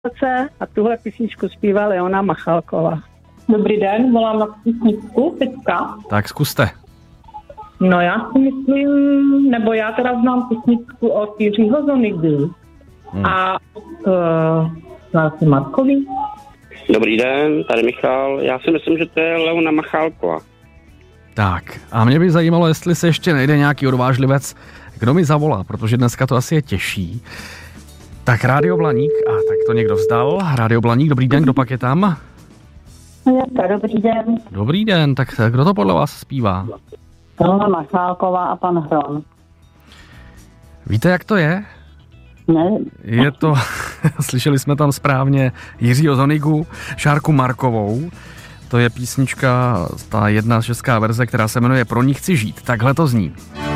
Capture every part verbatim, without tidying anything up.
a tuhle písničku zpívá Leona Machálková. Dobrý den, volám na písničku teďka. Tak zkuste. No já si myslím, nebo já teda znám písničku od Jiřího Zonigy hmm. a uh, Markový. Dobrý den, tady Michal. Já si myslím, že to je Leona Machálková. Tak, a mě by zajímalo, jestli se ještě nejde nějaký odvážlivec, kdo mi zavolá, protože dneska to asi je těžší. Tak Rádio Blaník, a tak to někdo vzdal. Rádio Blaník, dobrý den, kdo pak je tam? Dobrý den. Dobrý den, tak kdo to podle vás zpívá? Leona Machálková a pan Hron. Víte, jak to je? Ne. Je to, slyšeli jsme tam správně Jiřího Zonigu, Šárku Markovou. To je písnička, ta jedna česká verze, která se jmenuje Pro ní chci žít. Takhle to zní.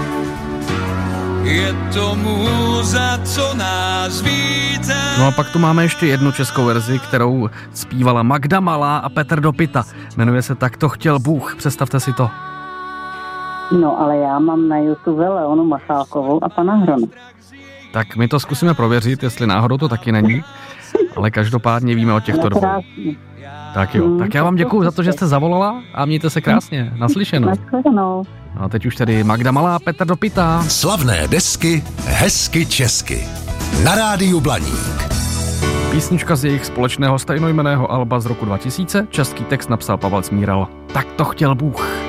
Je to můza, co nás vítá. No a pak tu máme ještě jednu českou verzi, kterou zpívala Magda Malá a Petr Dopita. Jmenuje se Tak to chtěl Bůh. Představte si to. No, ale já mám na YouTube Leonu Machálkovou a pana Hrona. Tak my to zkusíme prověřit, jestli náhodou to taky není. Ale každopádně víme o těchto dvou. Tak jo, tak já vám děkuju za to, že jste zavolala a mějte se krásně. Naslyšenou. Naslyšenou. A teď už tedy Magda Malá, Petr Dopita. Slavné desky, hezky česky. Na Rádiu Blaník. Písnička z jejich společného stejnojmenného alba z roku dva tisíce. Český text napsal Pavel Smíral. Tak to chtěl Bůh.